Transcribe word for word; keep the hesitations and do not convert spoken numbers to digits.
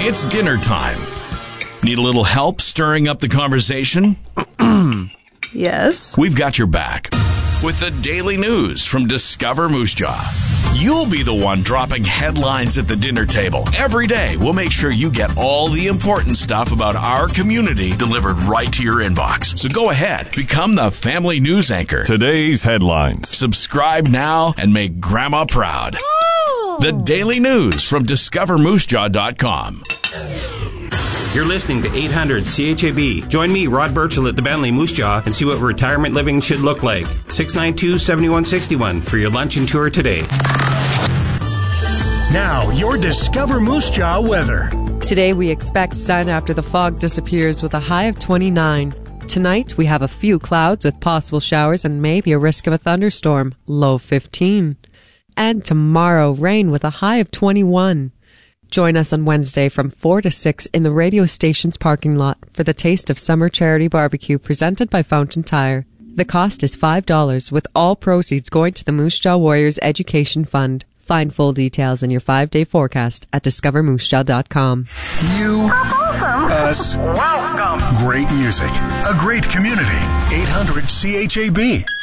It's dinner time. Need a little help stirring up the conversation? Yes. We've got your back with the daily news from Discover Moose Jaw. You'll be the one dropping headlines at the dinner table. Every day, we'll make sure you get all the important stuff about our community delivered right to your inbox. So go ahead, become the family news anchor. Today's headlines. Subscribe now and make Grandma proud. Ooh. The daily news from discover moose jaw dot com. You're listening to eight hundred C H A B. Join me, Rod Burchell, at the Bentley Moose Jaw and see what retirement living should look like. six nine two, seven one six one for your lunch and tour today. Now, your Discover Moose Jaw weather. Today we expect sun after the fog disappears with a high of twenty-nine. Tonight we have a few clouds with possible showers and maybe a risk of a thunderstorm, low fifteen. And tomorrow, rain with a high of twenty-one. Join us on Wednesday from four to six in the radio station's parking lot for the Taste of Summer Charity Barbecue presented by Fountain Tire. The cost is five dollars, with all proceeds going to the Moose Jaw Warriors Education Fund. Find full details in your five-day forecast at discover moose jaw dot com. You, us, welcome. Great music, a great community. eight hundred C H A B.